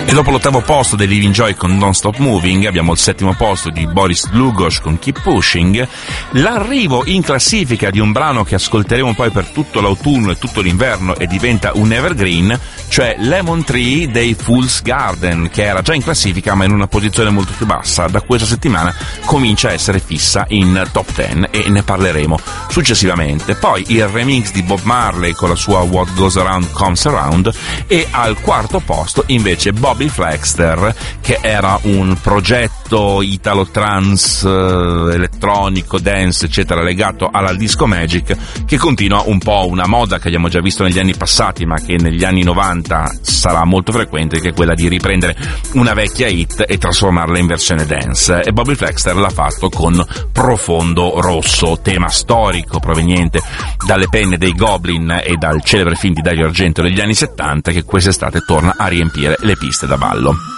E dopo l'8º posto dei Living Joy con Don't Stop Moving abbiamo il 7º posto di Boris Dlugosch con Keep Pushing, l'arrivo in classifica di un brano che ascolteremo poi per tutto l'autunno e tutto l'inverno e diventa un evergreen, cioè Lemon Tree dei Fool's Garden, che era già in classifica ma in una posizione molto più bassa. Da questa settimana comincia a essere fissa in top 10 e ne parleremo successivamente. Poi il remix di Bob Marley con la sua What Goes Around Comes Around, e al 4º posto invece Bobby Flexter, che era un progetto italo-trance, elettronico, dance eccetera legato alla disco magic, che continua un po' una moda che abbiamo già visto negli anni passati ma che negli anni 90 sarà molto frequente, che è quella di riprendere una vecchia hit e trasformarla in versione dance, e Bobby Flexter l'ha fatto con Profondo Rosso, tema storico proveniente dalle penne dei Goblin e dal celebre film di Dario Argento degli anni 70, che quest'estate torna a riempire le piste da ballo.